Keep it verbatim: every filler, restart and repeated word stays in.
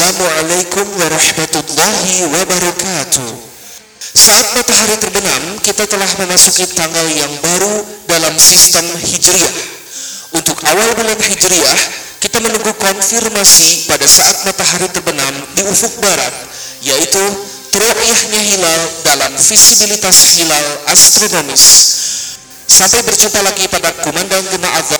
Assalamualaikum warahmatullahi wabarakatuh. Saat matahari terbenam, kita telah memasuki tanggal yang baru dalam sistem Hijriah. Untuk awal bulan Hijriah, kita menunggu konfirmasi pada saat matahari terbenam di ufuk barat, yaitu ru'yahnya hilal dalam visibilitas hilal astronomis. Sampai berjumpa lagi pada kumandang Gemah Azan